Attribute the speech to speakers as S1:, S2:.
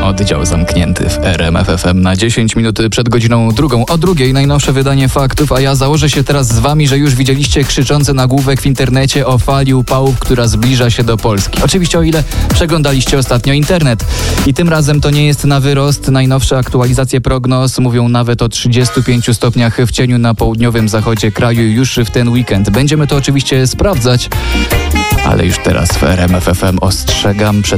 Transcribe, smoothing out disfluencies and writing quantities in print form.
S1: Oddział zamknięty w RMF FM na 10 minut przed godziną 2. O 2 najnowsze wydanie faktów, a ja założę się teraz z wami, że już widzieliście krzyczące nagłówek w internecie o fali upałów, która zbliża się do Polski. Oczywiście o ile przeglądaliście ostatnio internet. I tym razem to nie jest na wyrost. Najnowsze aktualizacje prognoz mówią nawet o 35 stopniach w cieniu na południowym zachodzie kraju już w ten weekend. Będziemy to oczywiście sprawdzać, ale już teraz w RMF FM ostrzegam przed